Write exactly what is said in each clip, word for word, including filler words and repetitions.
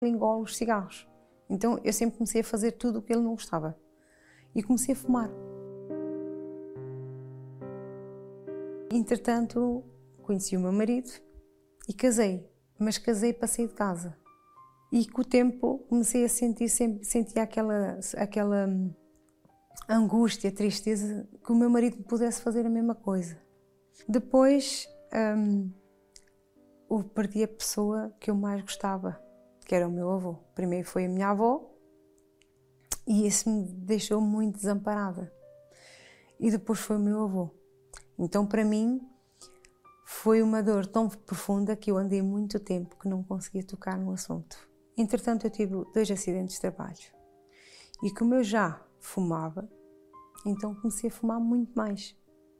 Ele engole os cigarros. Então eu sempre comecei a fazer tudo o que ele não gostava. E comecei a fumar. Entretanto, conheci o meu marido e casei. Mas casei para sair de casa. E com o tempo comecei a sentir, sempre sentia aquela, aquela angústia, tristeza, que o meu marido pudesse fazer a mesma coisa. Depois, hum, eu perdi a pessoa que eu mais gostava, que era o meu avô. Primeiro foi a minha avó, e isso me deixou muito desamparada. E depois foi o meu avô. Então, para mim, foi uma dor tão profunda que eu andei muito tempo que não conseguia tocar no assunto. Entretanto, eu tive dois acidentes de trabalho. E como eu já fumava, então comecei a fumar muito mais.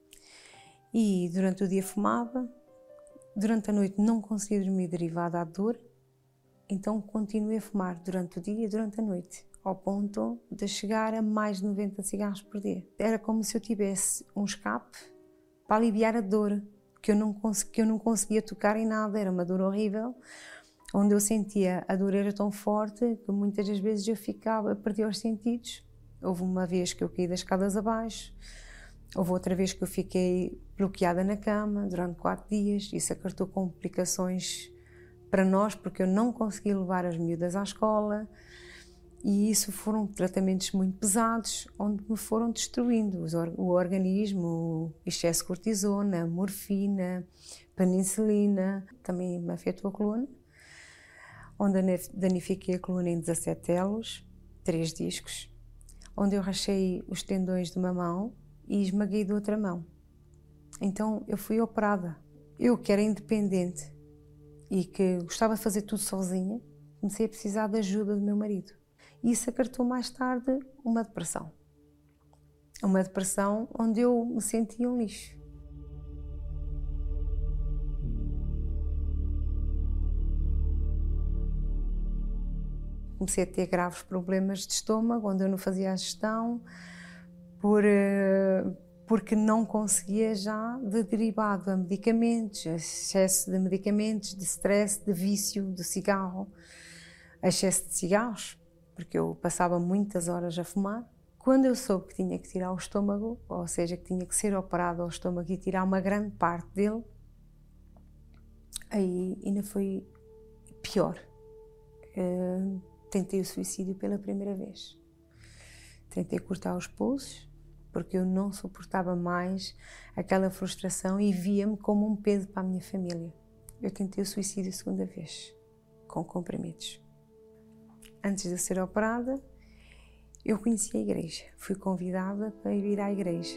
E durante o dia fumava, durante a noite não conseguia dormir derivado à dor, então continuei a fumar durante o dia e durante a noite, ao ponto de chegar a mais de noventa cigarros por dia. Era como se eu tivesse um escape para aliviar a dor, que eu não, que eu não conseguia tocar em nada, era uma dor horrível, onde eu sentia a dor era tão forte que muitas das vezes eu ficava, perdia os sentidos. Houve uma vez que eu caí das escadas abaixo, houve outra vez que eu fiquei bloqueada na cama durante quatro dias, isso acarretou complicações para nós, porque eu não consegui levar as miúdas à escola, e isso foram tratamentos muito pesados, onde me foram destruindo o organismo, excesso de cortisona, morfina, penicilina, também me afetou a coluna, onde danifiquei a coluna em dezassete elos, três discos, onde eu rachei os tendões de uma mão e esmaguei de outra mão. Então eu fui operada. Eu que era independente e que gostava de fazer tudo sozinha, comecei a precisar da ajuda do meu marido. E isso acarretou mais tarde uma depressão. Uma depressão onde eu me sentia um lixo. Comecei a ter graves problemas de estômago, onde eu não fazia a gestão, por, porque não conseguia já, de derivado a medicamentos, excesso de medicamentos, de stress, de vício, de cigarro, excesso de cigarros, porque eu passava muitas horas a fumar. Quando eu soube que tinha que tirar o estômago, ou seja, que tinha que ser operado ao estômago e tirar uma grande parte dele, aí ainda foi pior. Uh, tentei o suicídio pela primeira vez. Tentei cortar os pulsos, porque eu não suportava mais aquela frustração e via-me como um peso para a minha família. Eu tentei o suicídio a segunda vez, com comprimidos. Antes de eu ser operada, eu conheci a igreja. Fui convidada para ir à igreja.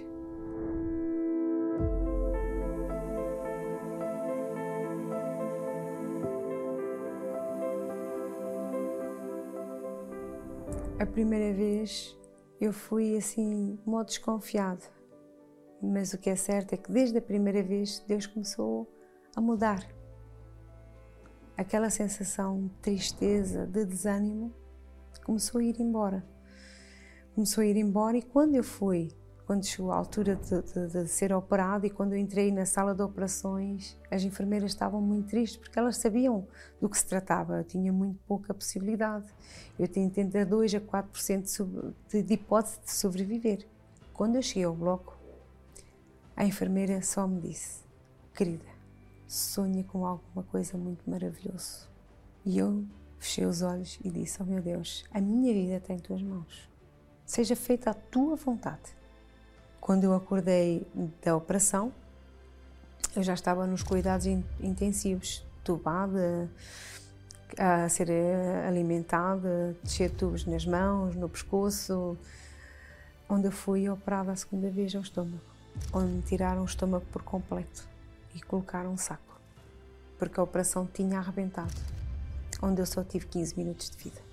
A primeira vez eu fui assim, modo desconfiado, mas o que é certo é que desde a primeira vez Deus começou a mudar. Aquela sensação de tristeza, de desânimo, começou a ir embora. Começou a ir embora e quando eu fui, quando chegou a altura de, de, de ser operada e quando eu entrei na sala de operações, as enfermeiras estavam muito tristes porque elas sabiam do que se tratava, eu tinha muito pouca possibilidade. Eu tinha entre dois a quatro por cento de, de hipótese de sobreviver. Quando eu cheguei ao bloco, a enfermeira só me disse: querida, sonha com alguma coisa muito maravilhosa. E eu fechei os olhos e disse: oh meu Deus, a minha vida está em tuas mãos. Seja feita a tua vontade. Quando eu acordei da operação, eu já estava nos cuidados intensivos, tubada, a ser alimentada, cheia de tubos nas mãos, no pescoço, onde eu fui operada a segunda vez ao estômago, onde me tiraram o estômago por completo e colocaram um saco, porque a operação tinha arrebentado, onde eu só tive quinze minutos de vida.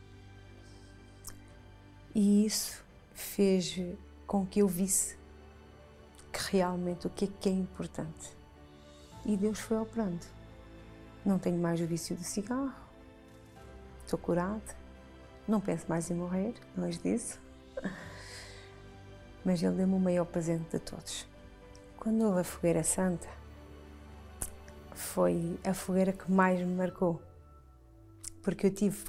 E isso fez com que eu visse que realmente o que é que é importante. E Deus foi operando. Não tenho mais o vício do cigarro, estou curada, não penso mais em morrer, longe disso. Mas Ele deu-me o maior presente de todos. Quando houve a fogueira santa, foi a fogueira que mais me marcou. porque eu tive